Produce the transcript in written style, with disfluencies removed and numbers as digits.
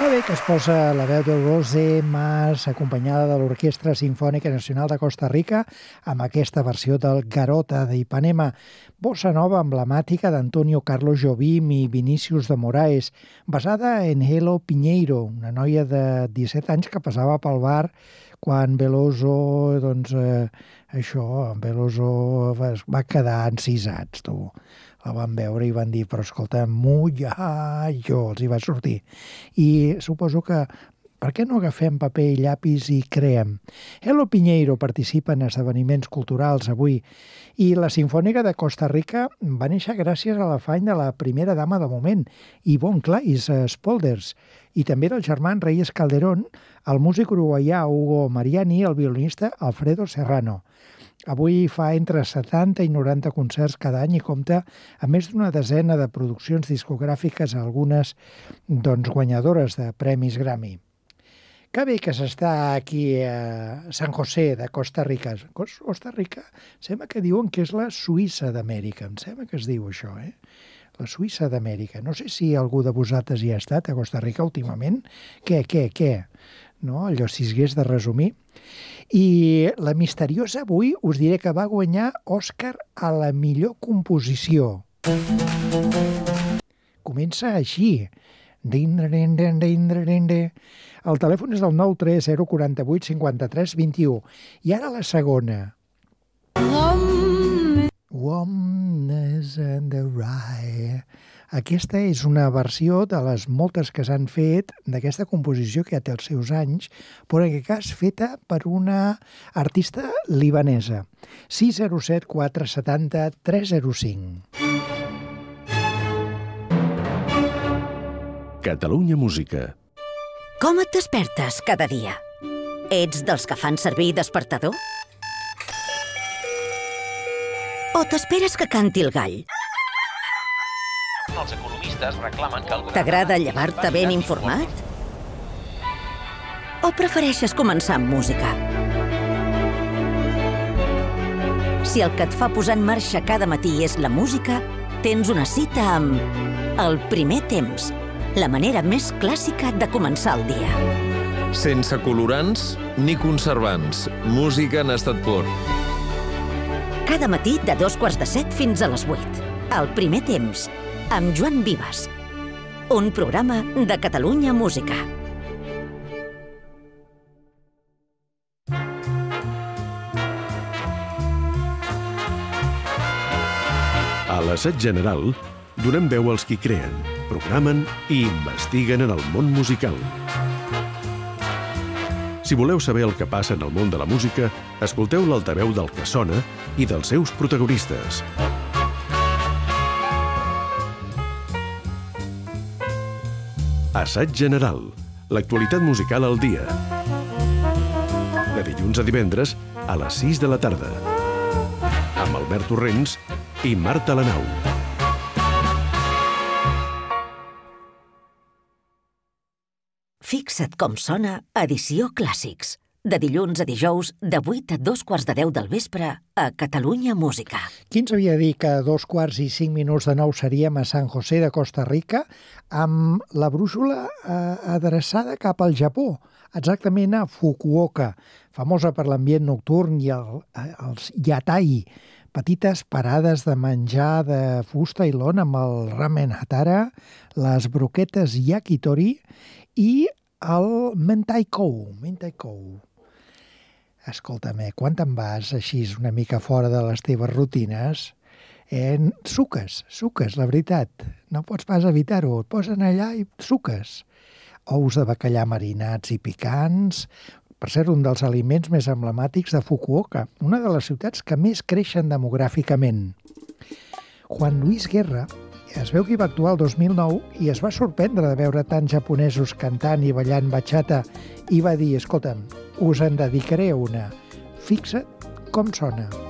Que bé que es posa la veu de Rose Mas acompanyada de l'Orquestra Simfònica Nacional de Costa Rica amb aquesta versió del Garota d'Ipanema, bossa nova emblemàtica d'Antonio Carlos Jobim i Vinícius de Moraes, basada en Helo Pinheiro, una noia de 17 anys que passava pel bar quan Veloso, Veloso va quedar encisats, tu. La van veure i van dir, però escolta, mullallo, els hi va sortir. I suposo que, per què no agafem paper i llapis i creem? Helo Pinheiro participa en esdeveniments culturals avui i la Simfònica de Costa Rica va néixer gràcies a l'afany de la primera dama de moment, Yvonne Clays Spolders, i també del germà Reyes Calderón, el músic uruguaià Hugo Mariani i el violinista Alfredo Serrano. Avui fa entre 70 i 90 concerts cada any i compta amb més d'una desena de produccions discogràfiques, algunes guanyadores de premis Grammy. Que bé que s'està aquí a San José de Costa Rica. Costa Rica sembla que diuen que és la Suïssa d'Amèrica, em sembla que es diu això, La Suïssa d'Amèrica. No sé si algú de vosaltres hi ha estat a Costa Rica últimament. Què? No? Allò, si hagués de resumir. I la misteriosa avui us diré que va guanyar Òscar a la millor composició. Comença així. El telèfon és el 930 48 53 21. I ara la segona. Warmness and the rye. Aquesta és una versió de les moltes que s'han fet d'aquesta composició que ja té els seus anys, però en aquest cas feta per una artista libanesa. 607 470 305. Catalunya Música. Com et despertes cada dia? Ets dels que fan servir despertador? O t'esperes que canti el gall? Els economistes reclamen que el govern... T'agrada llevar-te ben informat? O prefereixes començar amb música? Si el que et fa posar en marxa cada matí és la música, tens una cita amb El Primer Temps, la manera més clàssica de començar el dia. Sense colorants ni conservants. Música en estat pur. Cada matí de 7:15 fins a les 8. El Primer Temps, amb Joan Vives. Un programa de Catalunya Música. A l'Assaig General donem veu als qui creen, programen i investiguen en el món musical. Si voleu saber el que passa en el món de la música, escolteu l'altaveu del que sona i dels seus protagonistes. Assaig General, l'actualitat musical al dia. De dilluns a divendres a les 6 de la tarda. Amb Albert Torrents i Marta Lanau. Fixa't com sona Edició Clàssics. De dilluns a dijous, de 8 a 2:15 del vespre, a Catalunya Música. Qui ens havia dit que a 2:05 de 9 seríem a San José de Costa Rica amb la brúixola adreçada cap al Japó, exactament a Fukuoka, famosa per l'ambient nocturn i els yatai, petites parades de menjar de fusta i lona amb el ramen hatara, les broquetes yakitori i el mentai-kou. Escolta'm, quan te'n vas així una mica fora de les teves rutines, suques, la veritat. No pots pas evitar-ho. Et posen allà i suques. Ous de bacallà marinats i picants. Per ser un dels aliments més emblemàtics de Fukuoka, una de les ciutats que més creixen demogràficament. Juan Luis Guerra es veu que va actuar el 2009 i es va sorprendre de veure tants japonesos cantant i ballant bachata i va dir, escolta'm, us en dedicaré una. Fixa't com sona.